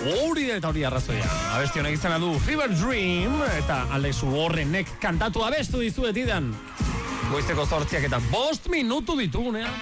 hori da eta hori arrazoia. Abesti honek izena du Fever Dream, eta Alex Warrenek kantatu abestu dizuetidan. Goizteko 8 eta 5 minutu ditugunean.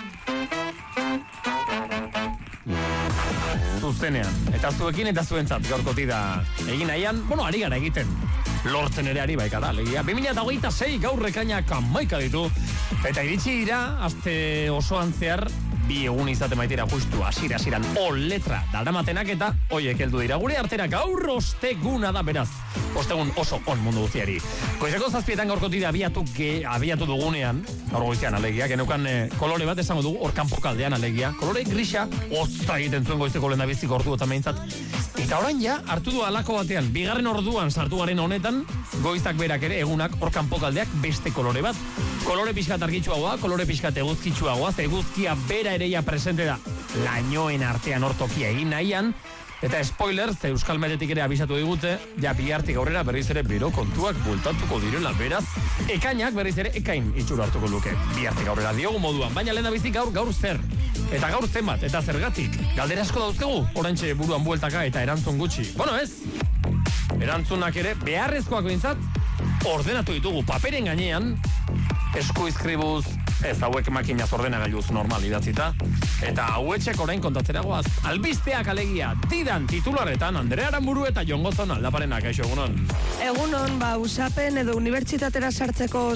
Zuzenean, eta zuekin eta zuentzat gaurkotida egin nahian, ari gara egiten. Lortzen ere ari baikara, legia. 2026 gaur ekainak 11 ditu. Eta iritsi dira, aste osoan zehar, 2 egun izaten baitira justu hasiran letra daramatenak eta hoiek heldu dira gure artera gaur osteguna da beraz. Ostegun oso on mundu guztiari. Goizeko 7etan gaurkotida abiatu dugunean, gaur goizean alegia, geneukan kolore bat esango dugu, hor kanpokaldean alegia. Kolore grisa, hozta egiten zuen goizeko lehendabizik ordu eta meintzat. Eta orain ja, hartu du alako batean, bigarren orduan sartu garen honetan, goizak berak ere egunak hor kanpokaldeak beste kolore bat. Kolore pixkat argitsuagoa, kolore pixkat eguzkitsuagoa, eguzkia bera ereia presente da lainoen artean hor tokia egin nahian. Eta spoiler, ze Euskal Metetik ere abisatu digute, ja bihartik aurrera berriz ere bero kontuak bultatuko direla, beraz. Ekainak berriz ere ekain itxura hartuko luke. Bihartik aurrera diogu moduan, baina lehen abizik gaur zer. Eta gaur zenbat, eta zergatik. Galdera asko dauzkegu, oraintxe buruan bueltaka eta erantzun gutxi. Bueno, ez? Erantzunak ere beharrezkoak behintzat, ordenatu ditugu paperen gainean, eskuizkribuz, ez hauek makinaz ordenagailuz normal idatzita, eta hauetxek orain kontatzeragoaz. Albisteak alegia, didan titularetan, Andrea Aramburu eta Jon Gozon aldaparenak, eixo, egunon. Egunon, usapen edo unibertsitatera sartzeko